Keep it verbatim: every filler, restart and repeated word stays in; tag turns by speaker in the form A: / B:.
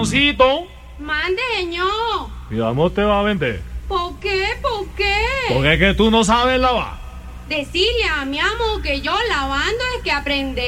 A: Ramoncito.
B: Mande, señor.
A: ¿Y vamos te va a vender?
B: ¿Por qué? ¿Por qué?
A: Porque es que tú no sabes lavar.
B: Decirle a mi amo que yo lavando es que aprende.